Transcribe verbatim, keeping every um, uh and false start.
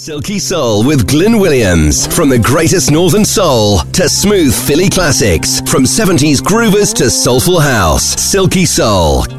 Silky Soul with Glyn Williams. From the greatest northern soul to smooth Philly classics. From seventies groovers to soulful house. Silky Soul.